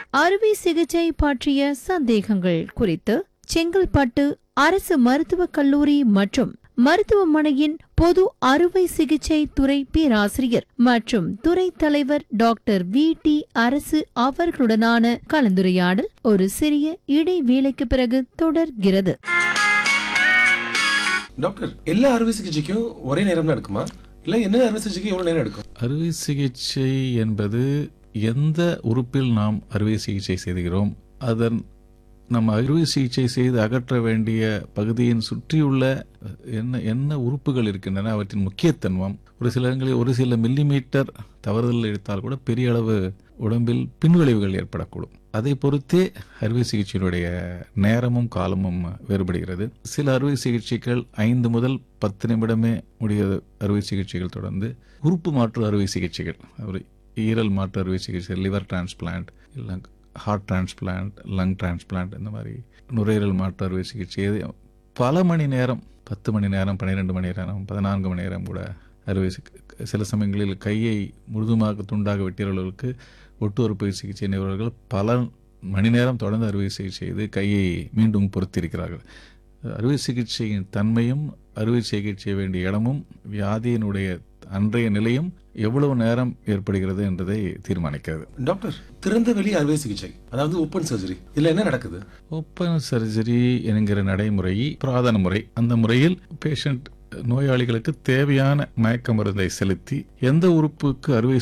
அறுவை சிகிச்சை பற்றிய சந்தேகங்கள் குறித்து செங்கல்பட்டு அரசு மருத்துவக் கல்லூரி மற்றும் மருத்துவமனையின் பொது அறுவை சிகிச்சை துறை பேராசிரியர் மற்றும் துறை தலைவர் டாக்டர் வி.டி. அரசு அவர்களுடனான கலந்துரையாடல் ஒரு சிறிய இடைவேளைக்கு பிறகு தொடர்கிறது. டாக்டர், எல்லா அறுவை சிகிச்சைக்கும் ஒரே நேரம் எடுக்குமா? இல்ல என்ன அறுவை சிகிச்சைக்கு எவ்வளவு நேரம் எடுக்கும்? அறுவை சிகிச்சை என்பது எந்த உறுப்பில் நாம் அறுவை சிகிச்சை செய்கிறோம், அதன் நம்ம அறுவை சிகிச்சை செய்து அகற்ற வேண்டிய பகுதியின் சுற்றியுள்ள என்ன உறுப்புகள் இருக்கின்றன, அவற்றின் முக்கியத்துவம், ஒரு சில இடங்களில் ஒரு சில மில்லிமீட்டர் தவறுதல் எடுத்தால் கூட பெரிய அளவு உடம்பில் பின்விளைவுகள் ஏற்படக்கூடும். அதை பொறுத்தே அறுவை சிகிச்சையினுடைய நேரமும் காலமும் வேறுபடுகிறது. சில அறுவை சிகிச்சைகள் 5 முதல் 10 நிமிடமே முடிய அறுவை சிகிச்சைகள் தொடர்ந்து உறுப்பு மாற்று அறுவை சிகிச்சைகள், ஒரு ஈரல் மாற்று அறுவை சிகிச்சை, லிவர் டிரான்ஸ்பிளான்ட், இல்லை ஹார்ட் டிரான்ஸ்பிளான்ட், லங் டிரான்ஸ்பிளான்ட், இந்த மாதிரி நுரையீரல் மாற்று அறுவை சிகிச்சை பல மணி நேரம், 10 மணி நேரம், 12 மணி நேரம், 14 மணி நேரம் கூட அறுவை சில சமயங்களில் கையை முழுதுமாக துண்டாக வெட்டியவர்களுக்கு ஒட்டு அறுவை சிகிச்சை நிபுணர்கள் பல மணி நேரம் தொடர்ந்து அறுவை சிகிச்சை செய்து கையை மீண்டும் பொருத்தியிருக்கிறார்கள். அறுவை சிகிச்சையின் தன்மையும் அறுவை சிகிச்சை வேண்டிய இடமும் வியாதியினுடைய அன்றைய நிலையும் எவ்வளவு நேரம் ஏற்படுகிறது என்பதை தீர்மானிக்கிறது. டாக்டர், திறந்த வெளி அறுவை சிகிச்சை, அதாவது ஓப்பன் சர்ஜரி, இதுல என்ன நடக்குது? ஓப்பன் சர்ஜரி என்கிற நடைமுறை புராதன முறை. அந்த முறையில் பேஷண்ட் நோயாளிகளுக்கு தேவையான மயக்க மருந்தை செலுத்தி எந்த உறுப்புக்கு அறுவை